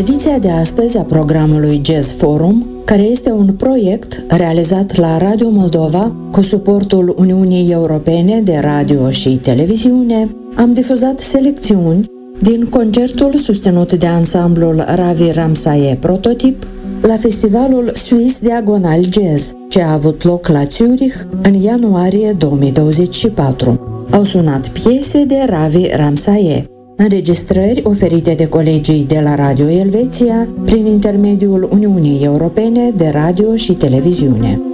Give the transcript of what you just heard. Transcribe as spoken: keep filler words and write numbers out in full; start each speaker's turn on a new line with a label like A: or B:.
A: ediția de astăzi a programului Jazz Forum, care este un proiect realizat la Radio Moldova cu suportul Uniunii Europene de Radio și Televiziune, am difuzat selecțiuni din concertul susținut de ansamblul Ravi Ramsaye Prototip la festivalul Swiss Diagonal Jazz, ce a avut loc la Zurich în ianuarie două mii douăzeci și patru. Au sunat piese de Ravi Ramsaye, înregistrări oferite de colegii de la Radio Elveția prin intermediul Uniunii Europene de Radio și Televiziune.